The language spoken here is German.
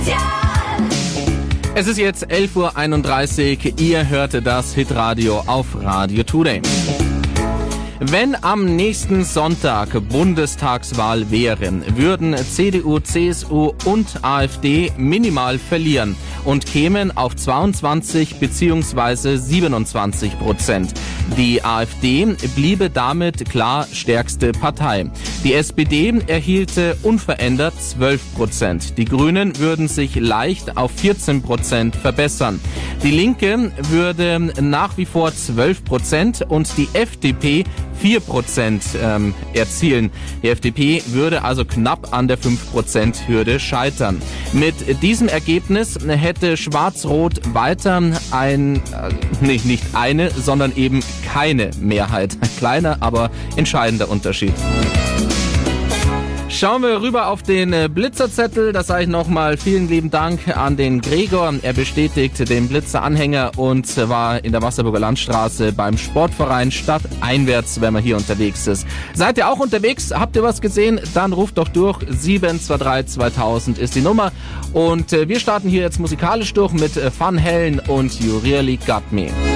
Es ist jetzt 11:31 Uhr. Ihr hörte das Hitradio auf Radio Today. Wenn am nächsten Sonntag Bundestagswahl wäre, würden CDU, CSU und AfD minimal verlieren und kämen auf 22 bzw. 27%. Die AfD bliebe damit klar stärkste Partei. Die SPD erhielte unverändert 12%. Die Grünen würden sich leicht auf 14% verbessern. Die Linke würde nach wie vor 12% und die FDP 4% erzielen. Die FDP würde also knapp an der 5%-Hürde scheitern. Mit diesem Ergebnis hätte Schwarz-Rot weiter nicht eine, sondern eben keine Mehrheit. Ein kleiner, aber entscheidender Unterschied. Schauen wir rüber auf den Blitzerzettel. Das sage ich nochmal. Vielen lieben Dank an den Gregor. Er bestätigt den Blitzer-Anhänger und war in der Wasserburger Landstraße beim Sportverein Stadteinwärts, wenn man hier unterwegs ist. Seid ihr auch unterwegs? Habt ihr was gesehen? Dann ruft doch durch. 723 2000 ist die Nummer. Und wir starten hier jetzt musikalisch durch mit Van Halen und You Really Got Me.